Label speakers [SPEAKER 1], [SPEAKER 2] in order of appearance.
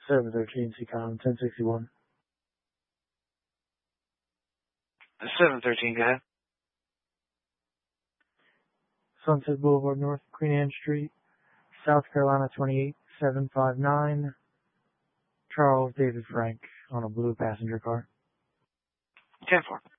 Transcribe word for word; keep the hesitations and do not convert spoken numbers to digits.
[SPEAKER 1] seven thirteen C COM ten sixty-one.
[SPEAKER 2] seven thirteen, go ahead.
[SPEAKER 1] Sunset Boulevard North, Queen Anne Street, South Carolina twenty-eight seven five nine. Charles David Frank on a blue passenger car.
[SPEAKER 2] ten four.